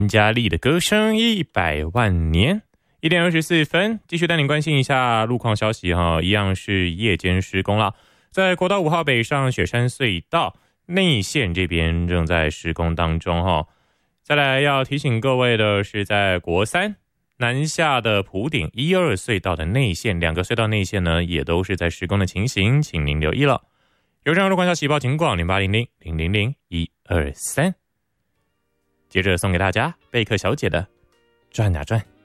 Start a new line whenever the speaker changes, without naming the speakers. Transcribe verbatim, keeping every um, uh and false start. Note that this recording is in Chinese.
佳丽的歌声一百万年，一点二十四分，继续带您关心一下路况消息哈，一样是夜间施工了，在国道五号北上雪山隧道内线这边正在施工当中哈。再来要提醒各位的是，在国三南下的埔顶一二隧道的内线，两个隧道内线呢也都是在施工的情形，请您留意了。有任何路况消息报警广零八零零零零零一二三。接着送给大家贝克小姐的转啊转。